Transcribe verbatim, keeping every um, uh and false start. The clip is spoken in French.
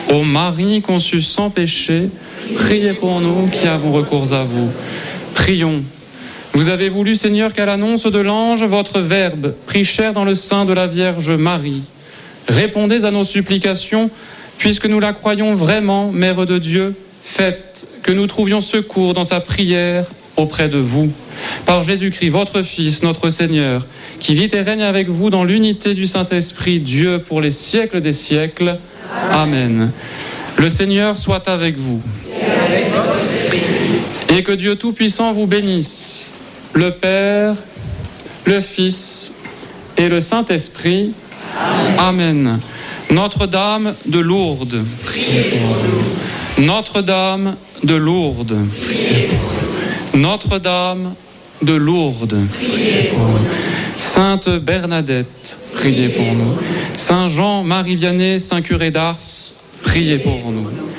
Ô Marie conçue sans péché, priez pour nous qui avons recours à vous. Prions. Vous avez voulu, Seigneur, qu'à l'annonce de l'ange, votre Verbe, pris chair dans le sein de la Vierge Marie, répondez à nos supplications, puisque nous la croyons vraiment, Mère de Dieu, faites que nous trouvions secours dans sa prière auprès de vous. Par Jésus-Christ, votre Fils, notre Seigneur, qui vit et règne avec vous dans l'unité du Saint-Esprit, Dieu pour les siècles des siècles. Amen. Le Seigneur soit avec vous. Et avec votre esprit. Et que Dieu Tout-Puissant vous bénisse, le Père, le Fils et le Saint-Esprit. Amen. Amen. Notre-Dame de Lourdes. Priez pour nous. Notre-Dame de Lourdes. Priez pour nous. Notre-Dame de Lourdes. Priez pour nous. Sainte Bernadette, priez pour nous. Saint Jean-Marie Vianney, Saint Curé d'Ars, priez pour nous.